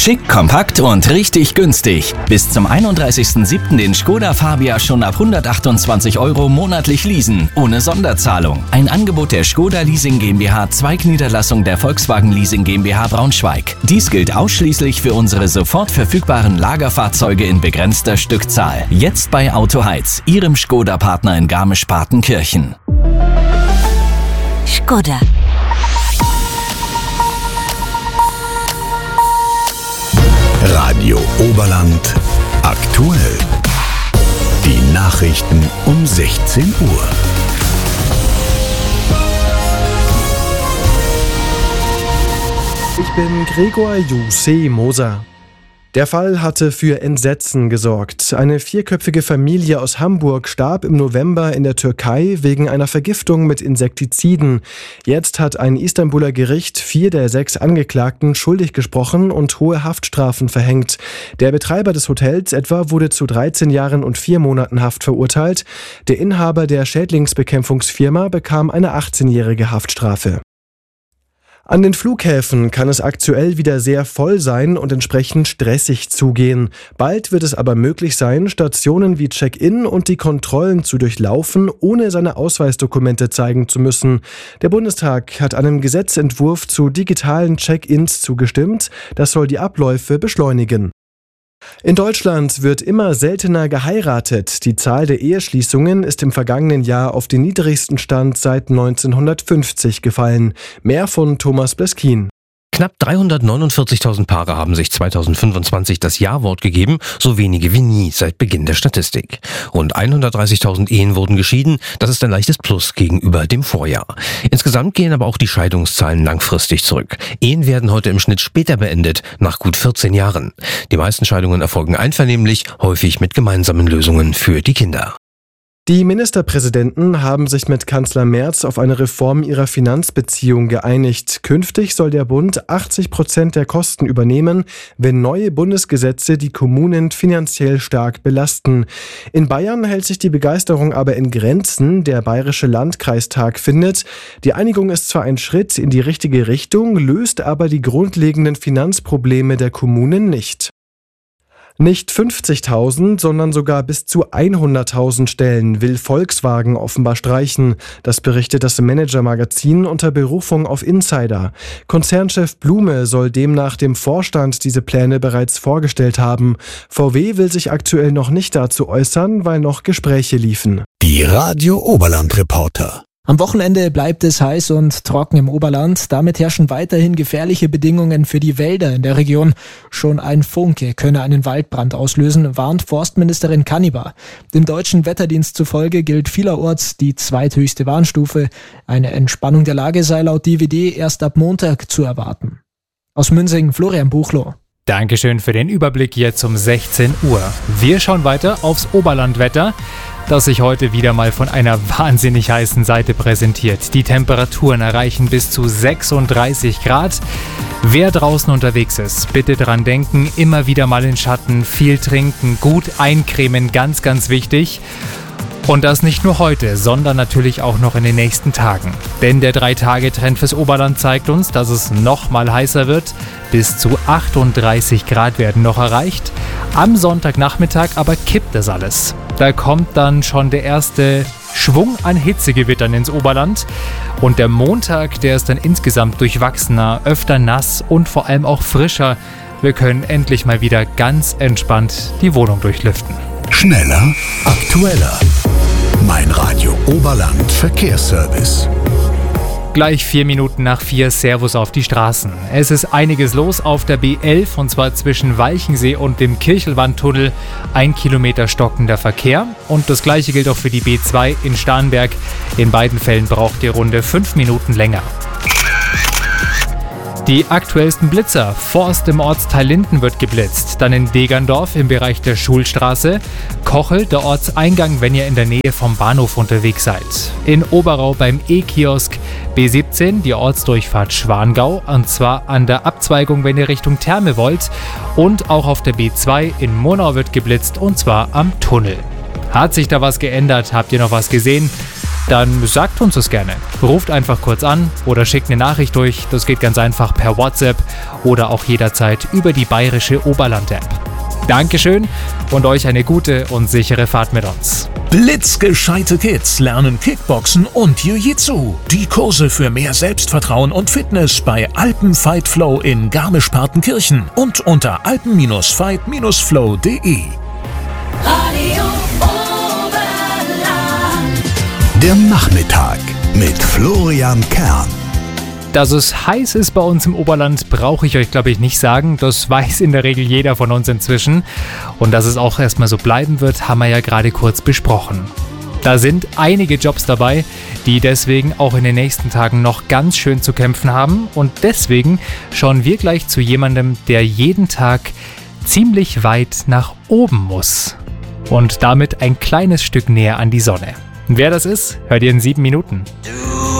Schick, kompakt und richtig günstig. Bis zum 31.07. den Škoda Fabia schon ab 128 € monatlich leasen, ohne Sonderzahlung. Ein Angebot der Škoda Leasing GmbH, Zweigniederlassung der Volkswagen Leasing GmbH Braunschweig. Dies gilt ausschließlich für unsere sofort verfügbaren Lagerfahrzeuge in begrenzter Stückzahl. Jetzt bei Autoheiz, Ihrem Škoda-Partner in Garmisch-Partenkirchen. Škoda. Radio Oberland aktuell. Die Nachrichten um 16 Uhr. Ich bin Gregor Jussi Moser. Der Fall hatte für Entsetzen gesorgt. Eine 4-köpfige Familie aus Hamburg starb im November in der Türkei wegen einer Vergiftung mit Insektiziden. Jetzt hat ein Istanbuler Gericht 4 der 6 Angeklagten schuldig gesprochen und hohe Haftstrafen verhängt. Der Betreiber des Hotels etwa wurde zu 13 Jahren und 4 Monaten Haft verurteilt. Der Inhaber der Schädlingsbekämpfungsfirma bekam eine 18-jährige Haftstrafe. An den Flughäfen kann es aktuell wieder sehr voll sein und entsprechend stressig zugehen. Bald wird es aber möglich sein, Stationen wie Check-in und die Kontrollen zu durchlaufen, ohne seine Ausweisdokumente zeigen zu müssen. Der Bundestag hat einem Gesetzentwurf zu digitalen Check-ins zugestimmt. Das soll die Abläufe beschleunigen. In Deutschland wird immer seltener geheiratet. Die Zahl der Eheschließungen ist im vergangenen Jahr auf den niedrigsten Stand seit 1950 gefallen. Mehr von Thomas Bleskin. Knapp 349.000 Paare haben sich 2025 das Ja-Wort gegeben, so wenige wie nie seit Beginn der Statistik. Rund 130.000 Ehen wurden geschieden, das ist ein leichtes Plus gegenüber dem Vorjahr. Insgesamt gehen aber auch die Scheidungszahlen langfristig zurück. Ehen werden heute im Schnitt später beendet, nach gut 14 Jahren. Die meisten Scheidungen erfolgen einvernehmlich, häufig mit gemeinsamen Lösungen für die Kinder. Die Ministerpräsidenten haben sich mit Kanzler Merz auf eine Reform ihrer Finanzbeziehung geeinigt. Künftig soll der Bund 80% der Kosten übernehmen, wenn neue Bundesgesetze die Kommunen finanziell stark belasten. In Bayern hält sich die Begeisterung aber in Grenzen. Der Bayerische Landkreistag findet, die Einigung ist zwar ein Schritt in die richtige Richtung, löst aber die grundlegenden Finanzprobleme der Kommunen nicht. Nicht 50.000, sondern sogar bis zu 100.000 Stellen will Volkswagen offenbar streichen. Das berichtet das Manager-Magazin unter Berufung auf Insider. Konzernchef Blume soll demnach dem Vorstand diese Pläne bereits vorgestellt haben. VW will sich aktuell noch nicht dazu äußern, weil noch Gespräche liefen. Die Radio Oberland Reporter. Am Wochenende bleibt es heiß und trocken im Oberland. Damit herrschen weiterhin gefährliche Bedingungen für die Wälder in der Region. Schon ein Funke könne einen Waldbrand auslösen, warnt Forstministerin Kannibar. Dem deutschen Wetterdienst zufolge gilt vielerorts die zweithöchste Warnstufe. Eine Entspannung der Lage sei laut DWD erst ab Montag zu erwarten. Aus Münsing, Florian Buchloh. Dankeschön für den Überblick jetzt um 16 Uhr. Wir schauen weiter aufs Oberlandwetter, das sich heute wieder mal von einer wahnsinnig heißen Seite präsentiert. Die Temperaturen erreichen bis zu 36 Grad. Wer draußen unterwegs ist, bitte dran denken, immer wieder mal in Schatten, viel trinken, gut eincremen, ganz, ganz wichtig. Und das nicht nur heute, sondern natürlich auch noch in den nächsten Tagen. Denn der 3-Tage-Trend fürs Oberland zeigt uns, dass es noch mal heißer wird. Bis zu 38 Grad werden noch erreicht. Am Sonntagnachmittag aber kippt das alles. Da kommt dann schon der erste Schwung an Hitzegewittern ins Oberland. Und der Montag, der ist dann insgesamt durchwachsener, öfter nass und vor allem auch frischer. Wir können endlich mal wieder ganz entspannt die Wohnung durchlüften. Schneller, aktueller. Mein Radio Oberland Verkehrsservice. Gleich 4 Minuten nach 4, Servus auf die Straßen. Es ist einiges los auf der B11 und zwar zwischen Walchensee und dem Kirchelwandtunnel. 1 Kilometer stockender Verkehr und das gleiche gilt auch für die B2 in Starnberg. In beiden Fällen braucht die Runde 5 Minuten länger. Die aktuellsten Blitzer. Forst im Ortsteil Linden wird geblitzt. Dann in Degerndorf im Bereich der Schulstraße. Kochel, der Ortseingang, wenn ihr in der Nähe vom Bahnhof unterwegs seid. In Oberau beim E-Kiosk. B17, die Ortsdurchfahrt Schwangau. Und zwar an der Abzweigung, wenn ihr Richtung Therme wollt. Und auch auf der B2 in Monau wird geblitzt und zwar am Tunnel. Hat sich da was geändert? Habt ihr noch was gesehen? Dann sagt uns das gerne. Ruft einfach kurz an oder schickt eine Nachricht durch. Das geht ganz einfach per WhatsApp oder auch jederzeit über die bayerische Oberland-App. Dankeschön und euch eine gute und sichere Fahrt mit uns. Blitzgescheite Kids lernen Kickboxen und Jiu-Jitsu. Die Kurse für mehr Selbstvertrauen und Fitness bei Alpen-Fight Flow in Garmisch-Partenkirchen und unter alpen-fight-flow.de. Der Nachmittag mit Florian Kern. Dass es heiß ist bei uns im Oberland, brauche ich euch, glaube ich, nicht sagen. Das weiß in der Regel jeder von uns inzwischen. Und dass es auch erstmal so bleiben wird, haben wir ja gerade kurz besprochen. Da sind einige Jobs dabei, die deswegen auch in den nächsten Tagen noch ganz schön zu kämpfen haben. Und deswegen schauen wir gleich zu jemandem, der jeden Tag ziemlich weit nach oben muss. Und damit ein kleines Stück näher an die Sonne. Wer das ist, hört ihr in 7 Minuten. Du